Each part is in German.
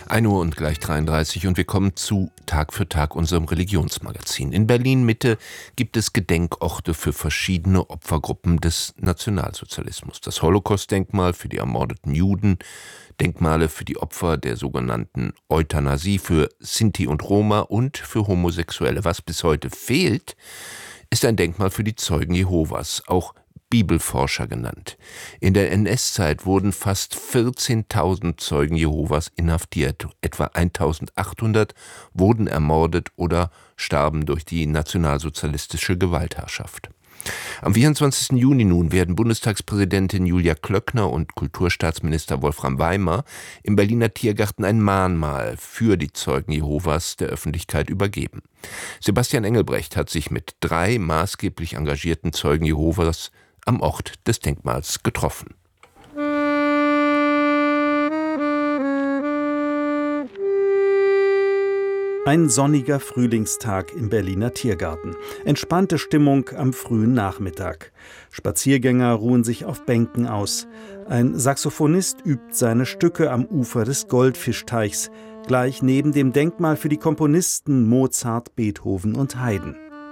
1 Uhr und gleich 33 und wir kommen zu Tag für Tag, unserem Religionsmagazin. In Berlin-Mitte gibt es Gedenkorte für verschiedene Opfergruppen des Nationalsozialismus. Das Holocaust-Denkmal für die ermordeten Juden, Denkmale für die Opfer der sogenannten Euthanasie, für Sinti und Roma und für Homosexuelle. Was bis heute fehlt, ist ein Denkmal für die Zeugen Jehovas, auch Bibelforscher genannt. In der NS-Zeit wurden fast 14.000 Zeugen Jehovas inhaftiert. Etwa 1.800 wurden ermordet oder starben durch die nationalsozialistische Gewaltherrschaft. Am 24. Juni nun werden Bundestagspräsidentin Julia Klöckner und Kulturstaatsminister Wolfram Weimar im Berliner Tiergarten ein Mahnmal für die Zeugen Jehovas der Öffentlichkeit übergeben. Sebastian Engelbrecht hat sich mit 3 maßgeblich engagierten Zeugen Jehovas am Ort des Denkmals getroffen. Ein sonniger Frühlingstag im Berliner Tiergarten. Entspannte Stimmung am frühen Nachmittag. Spaziergänger ruhen sich auf Bänken aus. Ein Saxophonist übt seine Stücke am Ufer des Goldfischteichs, gleich neben dem Denkmal für die Komponisten Mozart, Beethoven und Haydn.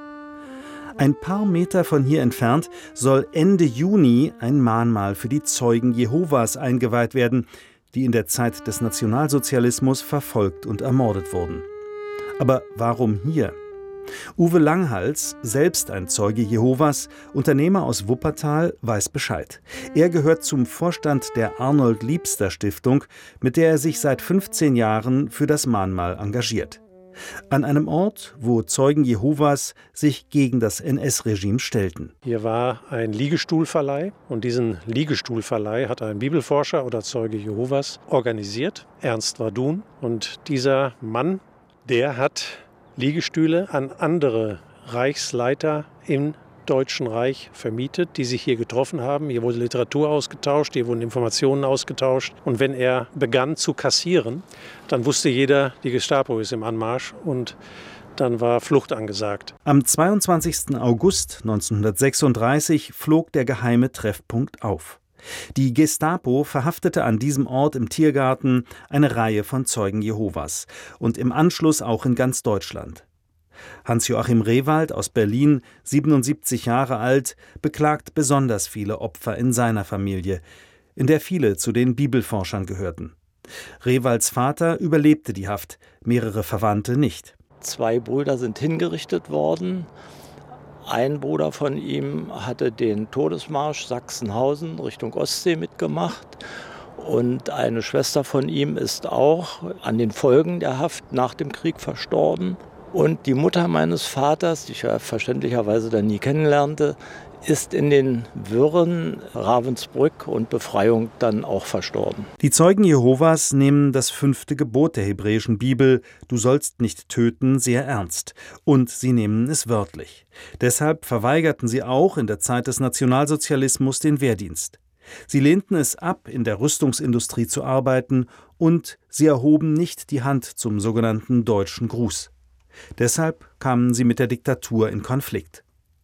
Ein paar Meter von hier entfernt soll Ende Juni ein Mahnmal für die Zeugen Jehovas eingeweiht werden, die in der Zeit des Nationalsozialismus verfolgt und ermordet wurden. Aber warum hier? Uwe Langhals, selbst ein Zeuge Jehovas, Unternehmer aus Wuppertal, weiß Bescheid. Er gehört zum Vorstand der Arnold-Liebster-Stiftung, mit der er sich seit 15 Jahren für das Mahnmal engagiert. An einem Ort, wo Zeugen Jehovas sich gegen das NS-Regime stellten. Hier war ein Liegestuhlverleih und diesen Liegestuhlverleih hat ein Bibelforscher oder Zeuge Jehovas organisiert, Ernst Wadun. Und dieser Mann, der hat Liegestühle an andere Reichsleiter im Deutschen Reich vermietet, die sich hier getroffen haben. Hier wurde Literatur ausgetauscht, hier wurden Informationen ausgetauscht. Und wenn er begann zu kassieren, dann wusste jeder, die Gestapo ist im Anmarsch und dann war Flucht angesagt. Am 22. August 1936 flog der geheime Treffpunkt auf. Die Gestapo verhaftete an diesem Ort im Tiergarten eine Reihe von Zeugen Jehovas und im Anschluss auch in ganz Deutschland. Hans-Joachim Rehwald aus Berlin, 77 Jahre alt, beklagt besonders viele Opfer in seiner Familie, in der viele zu den Bibelforschern gehörten. Rehwalds Vater überlebte die Haft, mehrere Verwandte nicht. 2 Brüder sind hingerichtet worden. Ein Bruder von ihm hatte den Todesmarsch Sachsenhausen Richtung Ostsee mitgemacht. Und eine Schwester von ihm ist auch an den Folgen der Haft nach dem Krieg verstorben. Und die Mutter meines Vaters, die ich ja verständlicherweise dann nie kennenlernte, ist in den Wirren Ravensbrück und Befreiung dann auch verstorben. Die Zeugen Jehovas nehmen das 5. Gebot der hebräischen Bibel, du sollst nicht töten, sehr ernst. Und sie nehmen es wörtlich. Deshalb verweigerten sie auch in der Zeit des Nationalsozialismus den Wehrdienst. Sie lehnten es ab, in der Rüstungsindustrie zu arbeiten, und sie erhoben nicht die Hand zum sogenannten Deutschen Gruß. Deshalb kamen sie mit der Diktatur in Konflikt.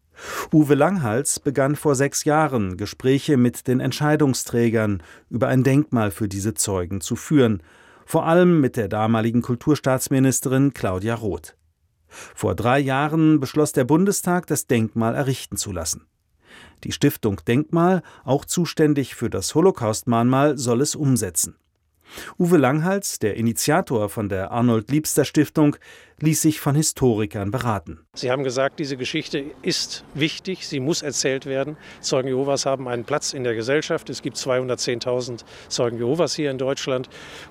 Uwe Langhals begann vor 6 Jahren, Gespräche mit den Entscheidungsträgern über ein Denkmal für diese Zeugen zu führen, vor allem mit der damaligen Kulturstaatsministerin Claudia Roth. Vor 3 Jahren beschloss der Bundestag, das Denkmal errichten zu lassen. Die Stiftung Denkmal, auch zuständig für das Holocaust-Mahnmal, soll es umsetzen. Uwe Langhals, der Initiator von der Arnold-Liebster-Stiftung, ließ sich von Historikern beraten. Sie haben gesagt, diese Geschichte ist wichtig, sie muss erzählt werden. Zeugen Jehovas haben einen Platz in der Gesellschaft. Es gibt 210.000 Zeugen Jehovas hier in Deutschland,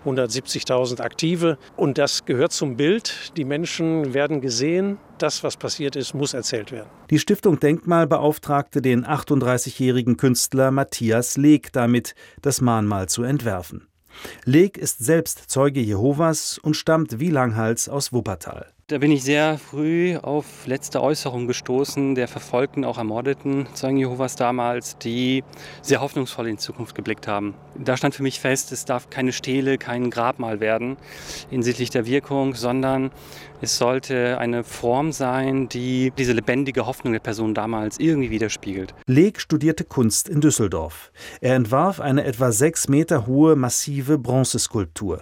170.000 Aktive. Und das gehört zum Bild. Die Menschen werden gesehen. Das, was passiert ist, muss erzählt werden. Die Stiftung Denkmal beauftragte den 38-jährigen Künstler Matthias Leek damit, das Mahnmal zu entwerfen. Leek ist selbst Zeuge Jehovas und stammt wie Langhals aus Wuppertal. Da bin ich sehr früh auf letzte Äußerungen gestoßen der verfolgten, auch ermordeten Zeugen Jehovas damals, die sehr hoffnungsvoll in die Zukunft geblickt haben. Da stand für mich fest, es darf keine Stele, kein Grabmal werden hinsichtlich der Wirkung, sondern es sollte eine Form sein, die diese lebendige Hoffnung der Person damals irgendwie widerspiegelt. Leek studierte Kunst in Düsseldorf. Er entwarf eine etwa 6 Meter hohe, massive Bronzeskulptur.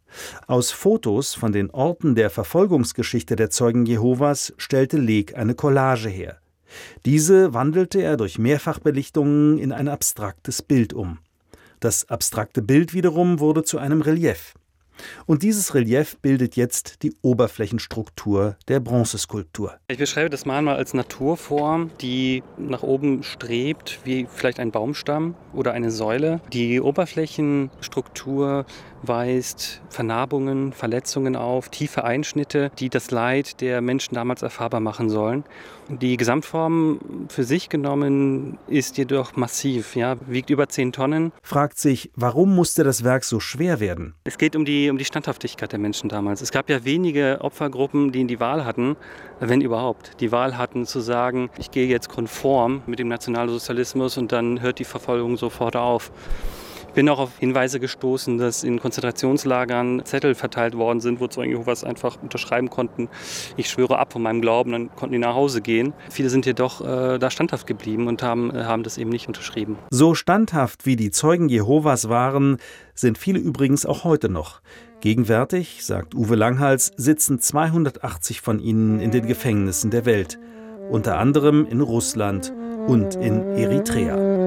Aus Fotos von den Orten der Verfolgungsgeschichte der Zeugen Jehovas stellte Leek eine Collage her. Diese wandelte er durch Mehrfachbelichtungen in ein abstraktes Bild um. Das abstrakte Bild wiederum wurde zu einem Relief. Und dieses Relief bildet jetzt die Oberflächenstruktur der Bronzeskulptur. Ich beschreibe das Mahnmal als Naturform, die nach oben strebt, wie vielleicht ein Baumstamm oder eine Säule. Die Oberflächenstruktur weist Vernarbungen, Verletzungen auf, tiefe Einschnitte, die das Leid der Menschen damals erfahrbar machen sollen. Die Gesamtform für sich genommen ist jedoch massiv, wiegt über 10 Tonnen. Fragt sich, warum musste das Werk so schwer werden? Es geht um die Standhaftigkeit der Menschen damals. Es gab ja wenige Opfergruppen, die die Wahl hatten, wenn überhaupt, die Wahl hatten zu sagen, ich gehe jetzt konform mit dem Nationalsozialismus und dann hört die Verfolgung sofort auf. Ich bin auch auf Hinweise gestoßen, dass in Konzentrationslagern Zettel verteilt worden sind, wo Zeugen Jehovas einfach unterschreiben konnten, ich schwöre ab von meinem Glauben, dann konnten die nach Hause gehen. Viele sind jedoch da standhaft geblieben und haben das eben nicht unterschrieben. So standhaft wie die Zeugen Jehovas waren, sind viele übrigens auch heute noch. Gegenwärtig, sagt Uwe Langhals, sitzen 280 von ihnen in den Gefängnissen der Welt, unter anderem in Russland und in Eritrea.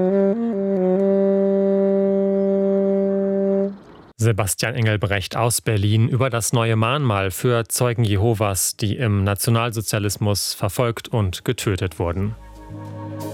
Sebastian Engelbrecht aus Berlin über das neue Mahnmal für Zeugen Jehovas, die im Nationalsozialismus verfolgt und getötet wurden.